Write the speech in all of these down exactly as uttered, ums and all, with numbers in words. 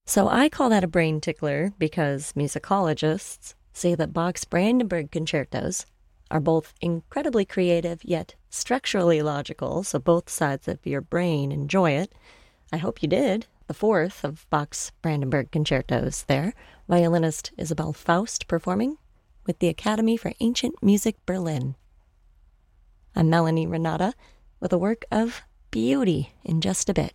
So I call that a brain tickler because musicologists say that Bach's Brandenburg concertos are both incredibly creative yet structurally logical, so both sides of your brain enjoy it. I hope you did. The fourth of Bach's Brandenburg concertos there, violinist Isabel Faust performing with the Academy for Ancient Music Berlin. I'm Melanie Renata with a work of beauty in just a bit.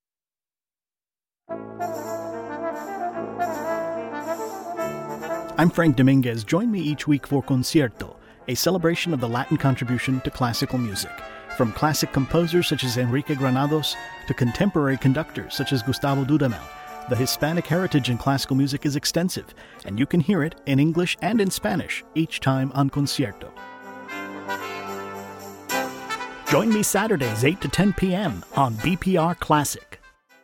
I'm Frank Dominguez. Join me each week for Concierto, a celebration of the Latin contribution to classical music. From classic composers such as Enrique Granados to contemporary conductors such as Gustavo Dudamel, the Hispanic heritage in classical music is extensive, and you can hear it in English and in Spanish each time on Concierto. Join me Saturdays eight to ten p.m. on B P R Classic.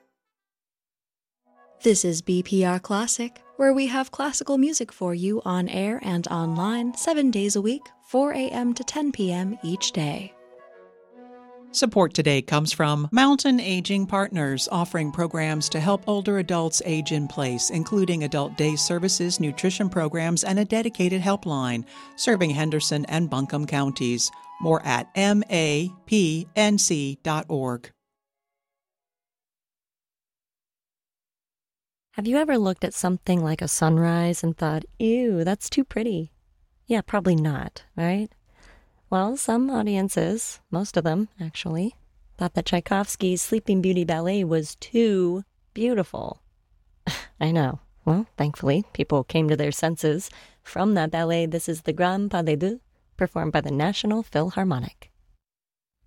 This is B P R Classic, where we have classical music for you on air and online seven days a week, four a.m. to ten p.m. each day. Support today comes from Mountain Aging Partners, offering programs to help older adults age in place, including adult day services, nutrition programs, and a dedicated helpline, serving Henderson and Buncombe counties. More at M A P N C dot org. Have you ever looked at something like a sunrise and thought, ew, that's too pretty? Yeah, probably not, right? Well, some audiences, most of them actually, thought that Tchaikovsky's Sleeping Beauty ballet was too beautiful. I know. Well, thankfully, people came to their senses. From that ballet, this is the Grand Pas de Deux, performed by the National Philharmonic.